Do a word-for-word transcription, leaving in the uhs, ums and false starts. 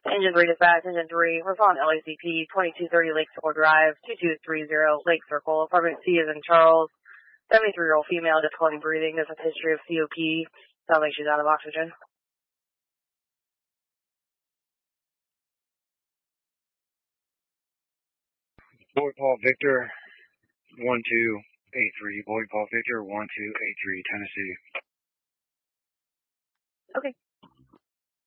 Engine three dispatch, engine three, we're following L A C P, twenty-two thirty Lake Circle Drive, two two three zero Lake Circle, apartment C is in Charles, seventy-three-year-old female, difficulty breathing, there's a history of C O P, sounds like she's out of oxygen. Boy Paul Victor, one two eight three, Boy Paul Victor, one two eight three, Tennessee. Okay.